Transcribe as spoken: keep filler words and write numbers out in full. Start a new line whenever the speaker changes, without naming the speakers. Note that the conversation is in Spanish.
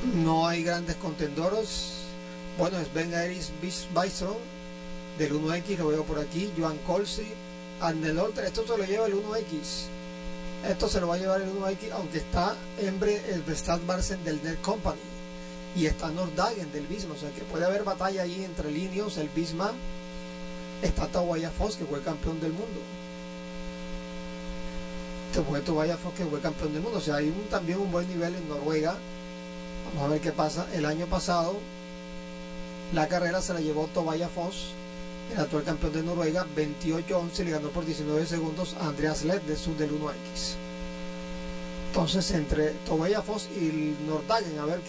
No hay grandes contendoros. Bueno, es Ben Eris Bison del uno equis, lo veo por aquí. Joan Colsi, Arnelolter, esto se lo lleva el uno equis. Esto se lo va a llevar el uno equis, aunque está Embre, el Bestad Barsen del Net Company. Y está Nordhagen del Visma, o sea que puede haber batalla ahí entre líneas. El Visma está Tawaya Foss, que fue campeón del mundo. Este fue Tawaya Foss, que fue campeón del mundo. O sea, hay un, también un buen nivel en Noruega. Vamos a ver qué pasa. El año pasado la carrera se la llevó Tobaya Foss, el actual campeón de Noruega, veintiocho once, le ganó por diecinueve segundos a Andreas Led del sur del uno equis. Entonces entre Tobaya Foss y el Nordhagen, a ver qué